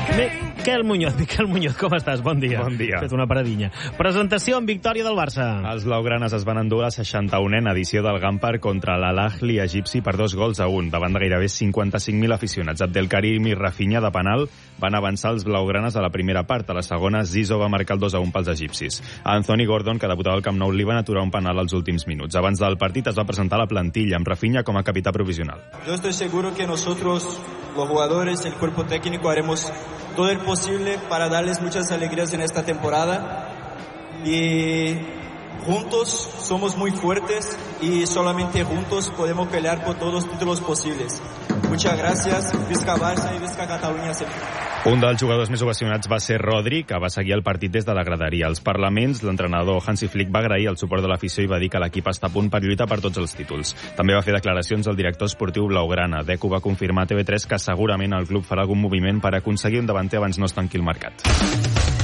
Miquel Muñoz, com estàs? Bon dia. Bon dia. He fet una paradinya. Presentació amb victòria del Barça. Els blaugranes es van endur la 61a edició del Gampar contra l'Al-Ahli egipci per 2-1, davant de gairebé 55.000 aficionats. Abdelkarim i Rafinha de penal van avançar els blaugranes a la primera part. A la segona, Zizou va marcar el 2-1 pels egipcis. A Anthony Gordon, que debutava al Camp Nou, li van aturar un penal als últims minuts. Abans del partit es va presentar la plantilla, amb Rafinha com a capità provisional. Yo estoy seguro que nosotros, los jugadores, el cuerpo técnico, haremos todo el posible para darles muchas alegrías en esta temporada y juntos somos muy fuertes y solamente juntos podemos pelear por todos los títulos posibles. Muchas gracias, visca Barça y visca Catalunya sempre. Un dels jugadors més ovacionats va ser Rodri, que va seguir el partit des de la graderia. Als parlaments, l'entrenador Hansi Flick va agrair el suport de l'afició i va dir que l'equip està a punt per lluitar per tots els títols. També va fer declaracions al director esportiu blaugrana. Deco va confirmar a TV3 que segurament el club farà algun moviment per aconseguir un davanter abans no es tanqui el mercat.